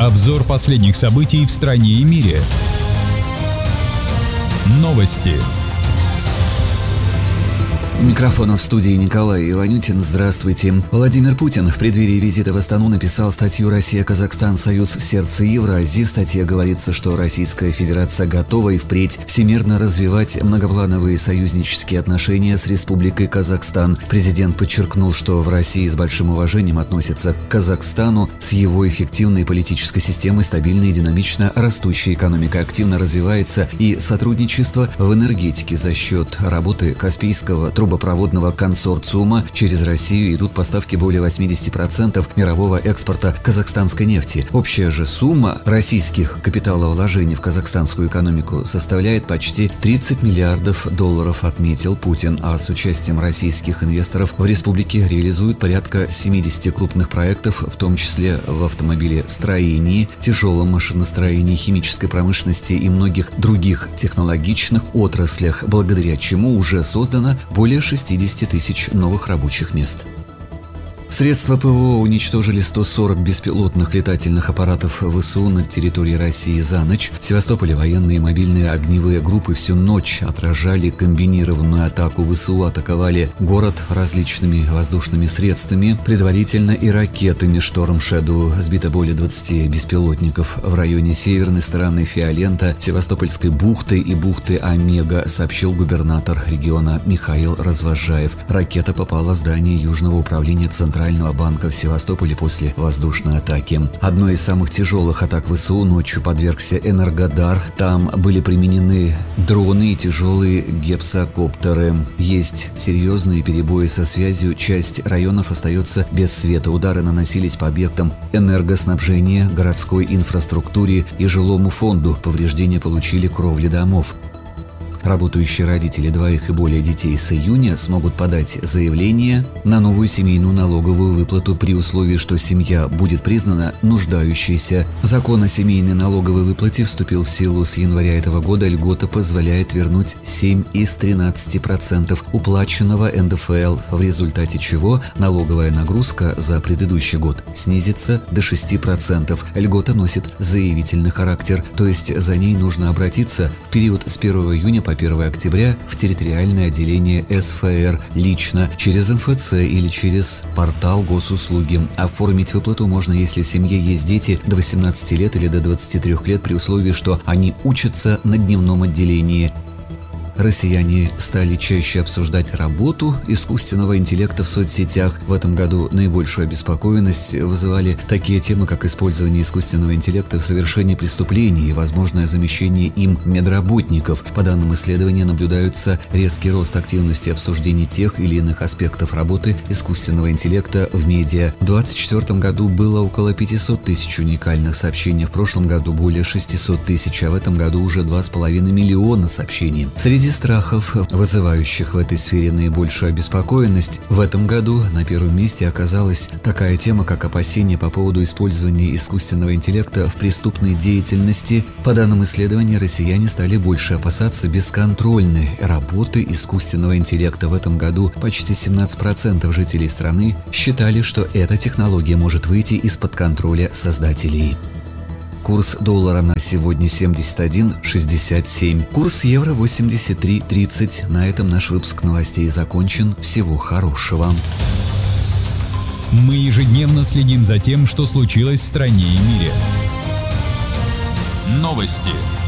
Обзор последних событий в стране и мире. Новости. У микрофона в студии Николай Иванютин. Здравствуйте. Владимир Путин в преддверии визита в Астану написал статью «Россия-Казахстан. Союз в сердце Евразии». В статье говорится, что Российская Федерация готова и впредь всемирно развивать многоплановые союзнические отношения с Республикой Казахстан. Президент подчеркнул, что в России с большим уважением относятся к Казахстану, с его эффективной политической системой, стабильной и динамично растущей экономикой активно развивается и сотрудничество в энергетике за счет работы Каспийского трубопроводного консорциума. Через Россию идут поставки более 80% мирового экспорта казахстанской нефти. Общая же сумма российских капиталовложений в казахстанскую экономику составляет почти 30 миллиардов долларов, отметил Путин. А с участием российских инвесторов в республике реализуют порядка 70 крупных проектов, в том числе в автомобилестроении, тяжелом машиностроении, химической промышленности и многих других технологичных отраслях, благодаря чему уже создано более 60 тысяч новых рабочих мест. Средства ПВО уничтожили 140 беспилотных летательных аппаратов ВСУ над территорией России за ночь. В Севастополе военные мобильные огневые группы всю ночь отражали комбинированную атаку ВСУ, атаковали город различными воздушными средствами, предварительно и ракетами «Шторм Шэдоу». Сбито более 20 беспилотников в районе северной стороны Фиолента, Севастопольской бухты и бухты Омега, сообщил губернатор региона Михаил Развозжаев. Ракета попала в здание Южного управления Центрального банка в Севастополе после воздушной атаки. Одной из самых тяжелых атак ВСУ ночью подвергся Энергодар. Там были применены дроны и тяжелые гепсокоптеры. Есть серьезные перебои со связью. Часть районов остается без света. Удары наносились по объектам энергоснабжения, городской инфраструктуре и жилому фонду. Повреждения получили кровли домов. Работающие родители двоих и более детей с июня смогут подать заявление на новую семейную налоговую выплату при условии, что семья будет признана нуждающейся. Закон о семейной налоговой выплате вступил в силу с января этого года. Льгота позволяет вернуть 7 из 13% уплаченного НДФЛ, в результате чего налоговая нагрузка за предыдущий год снизится до 6%. Льгота носит заявительный характер, то есть за ней нужно обратиться в период с 1 июня по 1 октября в территориальное отделение СФР лично, через МФЦ или через портал госуслуги. Оформить выплату можно, если в семье есть дети до 18 лет или до 23 лет, при условии, что они учатся на дневном отделении. Россияне стали чаще обсуждать работу искусственного интеллекта в соцсетях. В этом году наибольшую обеспокоенность вызывали такие темы, как использование искусственного интеллекта в совершении преступлений и возможное замещение им медработников. По данным исследования, наблюдается резкий рост активности обсуждений тех или иных аспектов работы искусственного интеллекта в медиа. В 2024 году было около 500 тысяч уникальных сообщений, в прошлом году более 600 тысяч, а в этом году уже 2,5 миллиона сообщений. Среди страхов, вызывающих в этой сфере наибольшую обеспокоенность, в этом году на первом месте оказалась такая тема, как опасения по поводу использования искусственного интеллекта в преступной деятельности. По данным исследования, россияне стали больше опасаться бесконтрольной работы искусственного интеллекта. В этом году почти 17% жителей страны считали, что эта технология может выйти из-под контроля создателей. Курс доллара на сегодня 71,67. Курс евро 83,30. На этом наш выпуск новостей закончен. Всего хорошего. Мы ежедневно следим за тем, что случилось в стране и мире. Новости.